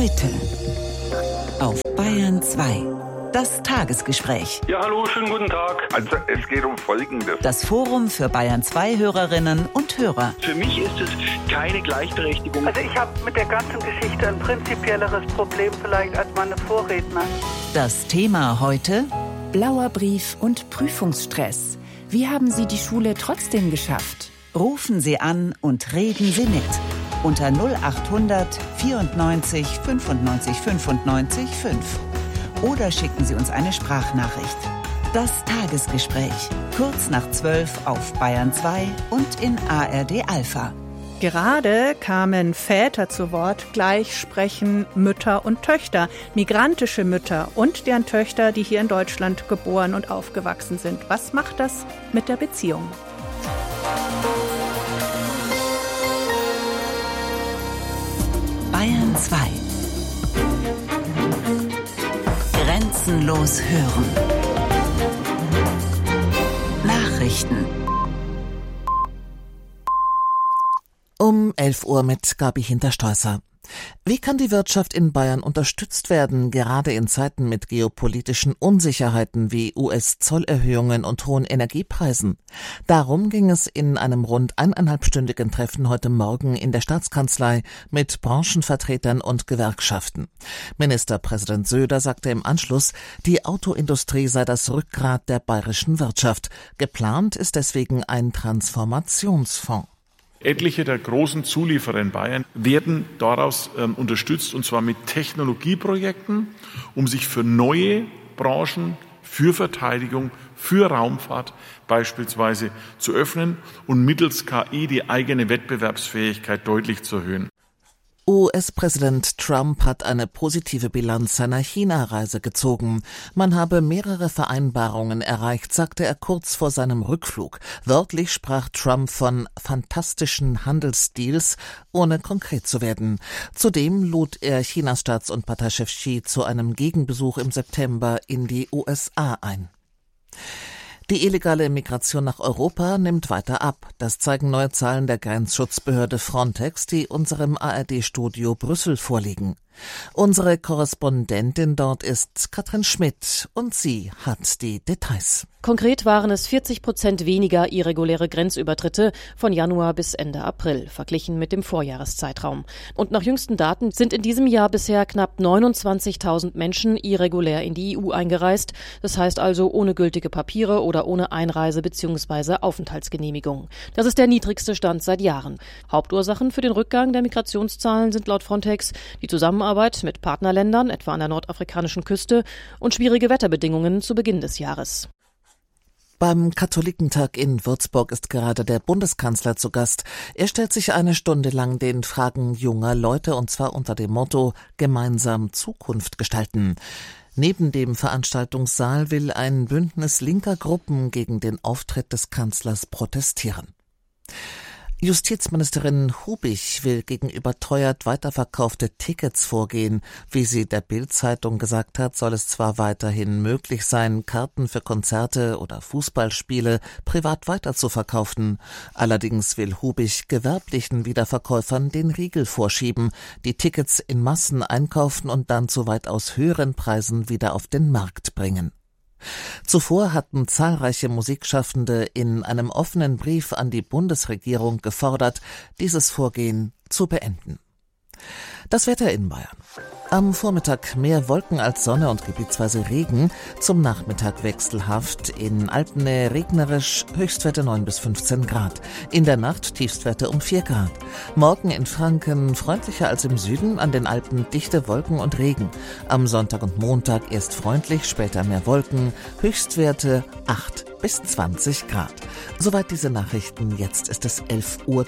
Heute auf Bayern 2. Das Tagesgespräch. Ja, hallo, schönen guten Tag. Also es geht um Folgendes. Das Forum für Bayern 2 Hörerinnen und Hörer. Für mich ist es keine Gleichberechtigung. Also ich habe mit der ganzen Geschichte ein prinzipielleres Problem vielleicht als meine Vorredner. Das Thema heute: Blauer Brief und Prüfungsstress. Wie haben Sie die Schule trotzdem geschafft? Rufen Sie an und reden Sie mit. Unter 0800 94 95 95 5. Oder schicken Sie uns eine Sprachnachricht. Das Tagesgespräch. Kurz nach 12 auf Bayern 2 und in ARD Alpha. Gerade kamen Väter zu Wort, gleich sprechen Mütter und Töchter, migrantische Mütter und deren Töchter, die hier in Deutschland geboren und aufgewachsen sind. Was macht das mit der Beziehung? Bayern 2. Grenzenlos hören. Nachrichten. Um 11 Uhr mit Gabi Hinterstoesser. Wie kann die Wirtschaft in Bayern unterstützt werden, gerade in Zeiten mit geopolitischen Unsicherheiten wie US-Zollerhöhungen und hohen Energiepreisen? Darum ging es in einem rund 1,5-stündigen Treffen heute Morgen in der Staatskanzlei mit Branchenvertretern und Gewerkschaften. Ministerpräsident Söder sagte im Anschluss, die Autoindustrie sei das Rückgrat der bayerischen Wirtschaft. Geplant ist deswegen ein Transformationsfonds. Etliche der großen Zulieferer in Bayern werden daraus unterstützt, und zwar mit Technologieprojekten, um sich für neue Branchen, für Verteidigung, für Raumfahrt beispielsweise zu öffnen und mittels KI die eigene Wettbewerbsfähigkeit deutlich zu erhöhen. US-Präsident Trump hat eine positive Bilanz seiner China-Reise gezogen. Man habe mehrere Vereinbarungen erreicht, sagte er kurz vor seinem Rückflug. Wörtlich sprach Trump von fantastischen Handelsdeals, ohne konkret zu werden. Zudem lud er Chinas Staats- und Parteichef Xi zu einem Gegenbesuch im September in die USA ein. Die illegale Migration nach Europa nimmt weiter ab. Das zeigen neue Zahlen der Grenzschutzbehörde Frontex, die unserem ARD-Studio Brüssel vorliegen. Unsere Korrespondentin dort ist Katrin Schmidt und sie hat die Details. Konkret waren es 40% weniger irreguläre Grenzübertritte von Januar bis Ende April, verglichen mit dem Vorjahreszeitraum. Und nach jüngsten Daten sind in diesem Jahr bisher knapp 29.000 Menschen irregulär in die EU eingereist. Das heißt also ohne gültige Papiere oder ohne Einreise- bzw. Aufenthaltsgenehmigung. Das ist der niedrigste Stand seit Jahren. Hauptursachen für den Rückgang der Migrationszahlen sind laut Frontex die Zusammenarbeit mit Partnerländern, etwa an der nordafrikanischen Küste, und schwierige Wetterbedingungen zu Beginn des Jahres. Beim Katholikentag in Würzburg ist gerade der Bundeskanzler zu Gast. Er stellt sich eine Stunde lang den Fragen junger Leute, und zwar unter dem Motto „Gemeinsam Zukunft gestalten“. Neben dem Veranstaltungssaal will ein Bündnis linker Gruppen gegen den Auftritt des Kanzlers protestieren. Justizministerin Hubich will gegen überteuert weiterverkaufte Tickets vorgehen. Wie sie der Bild-Zeitung gesagt hat, soll es zwar weiterhin möglich sein, Karten für Konzerte oder Fußballspiele privat weiterzuverkaufen. Allerdings will Hubich gewerblichen Wiederverkäufern den Riegel vorschieben, die Tickets in Massen einkaufen und dann zu weitaus höheren Preisen wieder auf den Markt bringen. Zuvor hatten zahlreiche Musikschaffende in einem offenen Brief an die Bundesregierung gefordert, dieses Vorgehen zu beenden. Das Wetter in Bayern. Am Vormittag mehr Wolken als Sonne und gebietsweise Regen, zum Nachmittag wechselhaft, in Alpennähe regnerisch, Höchstwerte 9 bis 15 Grad. In der Nacht Tiefstwerte um 4 Grad. Morgen in Franken freundlicher als im Süden, an den Alpen dichte Wolken und Regen. Am Sonntag und Montag erst freundlich, später mehr Wolken, Höchstwerte 8 bis 20 Grad. Soweit diese Nachrichten, jetzt ist es 11:03 Uhr.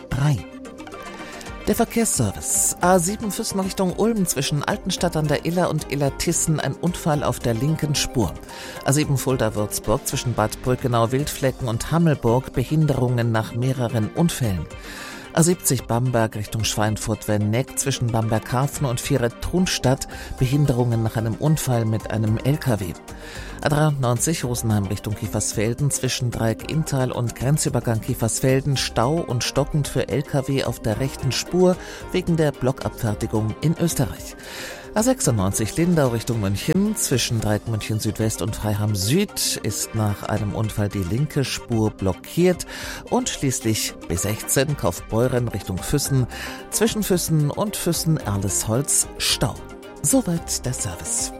Der Verkehrsservice. A7 Füssen Richtung Ulm zwischen Altenstadt an der Iller und Illertissen ein Unfall auf der linken Spur. A7 Fulda-Würzburg zwischen Bad Brückenau-Wildflecken und Hammelburg Behinderungen nach mehreren Unfällen. A70 Bamberg Richtung Schweinfurt-Wenneck zwischen Bamberghafen und Vieret-Trunstadt Behinderungen nach einem Unfall mit einem LKW. A93 Rosenheim Richtung Kiefersfelden zwischen Dreieck-Inntal und Grenzübergang Kiefersfelden Stau und stockend für LKW auf der rechten Spur wegen der Blockabfertigung in Österreich. A96 Lindau Richtung München, zwischen Dreieck München Südwest und Freiham Süd ist nach einem Unfall die linke Spur blockiert und schließlich B16 Kaufbeuren Richtung Füssen, zwischen Füssen und Füssen-Erlesholz Stau. Soweit der Service.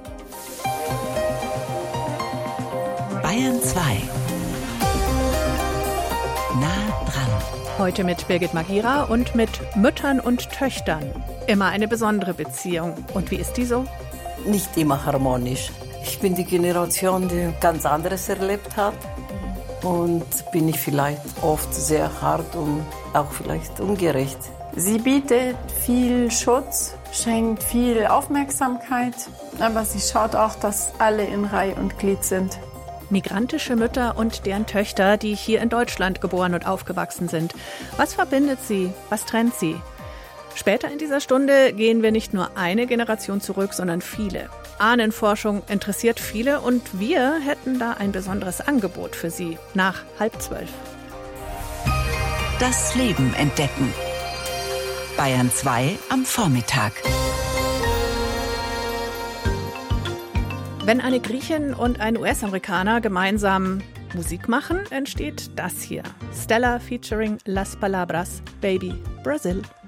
Bayern 2. Nah dran. Heute mit Birgit Magira und mit Müttern und Töchtern. Immer eine besondere Beziehung. Und wie ist die so? Nicht immer harmonisch. Ich bin die Generation, die ganz anderes erlebt hat. Und bin ich vielleicht oft sehr hart und auch vielleicht ungerecht. Sie bietet viel Schutz, schenkt viel Aufmerksamkeit. Aber sie schaut auch, dass alle in Reihe und Glied sind. Migrantische Mütter und deren Töchter, die hier in Deutschland geboren und aufgewachsen sind. Was verbindet sie? Was trennt sie? Später in dieser Stunde gehen wir nicht nur eine Generation zurück, sondern viele. Ahnenforschung interessiert viele und wir hätten da ein besonderes Angebot für Sie nach 11:30. Das Leben entdecken. Bayern 2 am Vormittag. Wenn eine Griechin und ein US-Amerikaner gemeinsam Musik machen, entsteht das hier. Stella featuring Las Palabras, Baby Brazil.